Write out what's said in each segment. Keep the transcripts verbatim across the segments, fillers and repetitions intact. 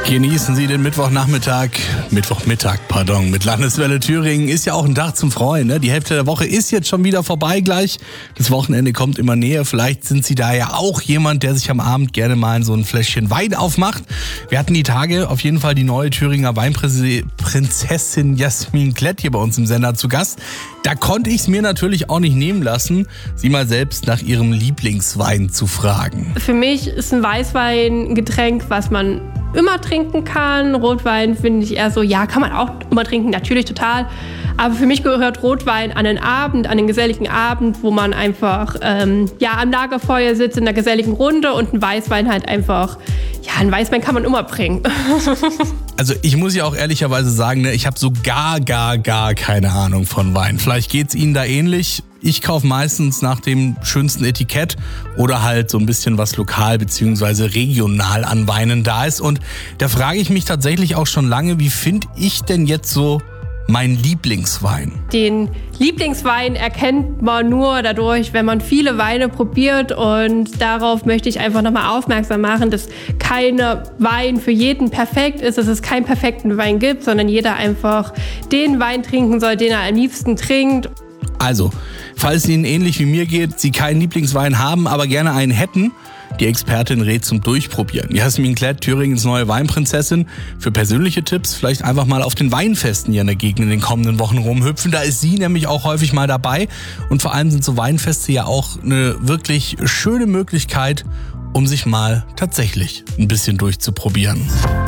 Genießen Sie den Mittwochnachmittag, Mittwochmittag, pardon, mit Landeswelle Thüringen. Ist ja auch ein Tag zum Freuen, ne? Die Hälfte der Woche ist jetzt schon wieder vorbei gleich. Das Wochenende kommt immer näher. Vielleicht sind Sie da ja auch jemand, der sich am Abend gerne mal so ein Fläschchen Wein aufmacht. Wir hatten die Tage auf jeden Fall die neue Thüringer Weinprinzessin Jasmin Klett hier bei uns im Sender zu Gast. Da konnte ich es mir natürlich auch nicht nehmen lassen, sie mal selbst nach ihrem Lieblingswein zu fragen. Für mich ist ein Weißwein ein Getränk, was man immer trinken kann. Rotwein finde ich eher so, ja, kann man auch immer trinken, natürlich total. Aber für mich gehört Rotwein an den Abend, an den geselligen Abend, wo man einfach ähm, ja, am Lagerfeuer sitzt in einer geselligen Runde, und ein Weißwein halt einfach, ja, ein Weißwein kann man immer bringen. Also ich muss ja auch ehrlicherweise sagen, ne, ich habe so gar, gar, gar keine Ahnung von Wein. Vielleicht geht's Ihnen da ähnlich. Ich kaufe meistens nach dem schönsten Etikett oder halt so ein bisschen was lokal bzw. regional an Weinen da ist. Und da frage ich mich tatsächlich auch schon lange, wie finde ich denn jetzt so mein Lieblingswein? Den Lieblingswein erkennt man nur dadurch, wenn man viele Weine probiert, und darauf möchte ich einfach nochmal aufmerksam machen, dass keine Wein für jeden perfekt ist, dass es keinen perfekten Wein gibt, sondern jeder einfach den Wein trinken soll, den er am liebsten trinkt. Also, falls es Ihnen ähnlich wie mir geht, Sie keinen Lieblingswein haben, aber gerne einen hätten, die Expertin rät zum Durchprobieren. Jasmin Klett, Thüringens neue Weinprinzessin. Für persönliche Tipps vielleicht einfach mal auf den Weinfesten hier in der Gegend in den kommenden Wochen rumhüpfen. Da ist sie nämlich auch häufig mal dabei. Und vor allem sind so Weinfeste ja auch eine wirklich schöne Möglichkeit, um sich mal tatsächlich ein bisschen durchzuprobieren.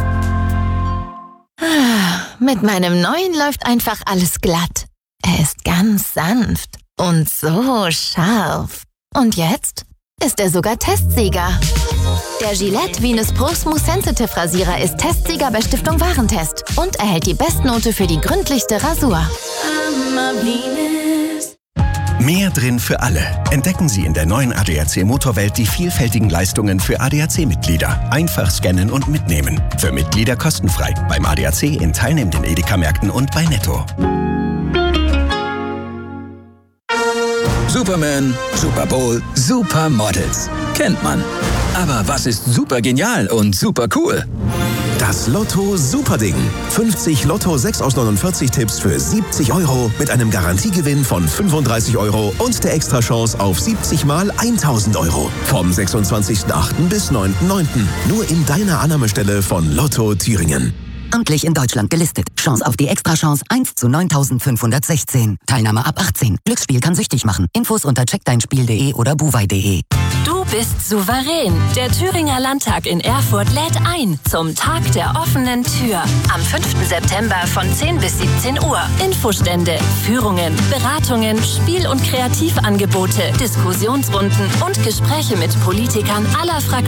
Mit meinem neuen läuft einfach alles glatt. Er ist ganz sanft und so scharf. Und jetzt ist er sogar Testsieger. Der Gillette Venus Pro Smooth Sensitive Rasierer ist Testsieger bei Stiftung Warentest und erhält die Bestnote für die gründlichste Rasur. Mehr drin für alle. Entdecken Sie in der neuen A D A C Motorwelt die vielfältigen Leistungen für A D A C-Mitglieder. Einfach scannen und mitnehmen. Für Mitglieder kostenfrei. Beim A D A C in teilnehmenden Edeka-Märkten und bei Netto. Superman, Super Bowl, Supermodels. Kennt man. Aber was ist super genial und super cool? Das Lotto Superding. fünfzig Lotto sechs aus neunundvierzig Tipps für siebzig Euro mit einem Garantiegewinn von fünfunddreißig Euro und der Extrachance auf siebzig mal tausend Euro. Vom sechsundzwanzigsten achten bis neunten neunten Nur in deiner Annahmestelle von Lotto Thüringen. Amtlich in Deutschland gelistet. Chance auf die Extrachance eins zu neuntausendfünfhundertsechzehn. Teilnahme ab achtzehn. Glücksspiel kann süchtig machen. Infos unter check dein spiel punkt de oder buwei punkt de. Du bist souverän. Der Thüringer Landtag in Erfurt lädt ein zum Tag der offenen Tür. Am fünften September von zehn bis siebzehn Uhr. Infostände, Führungen, Beratungen, Spiel- und Kreativangebote, Diskussionsrunden und Gespräche mit Politikern aller Fraktionen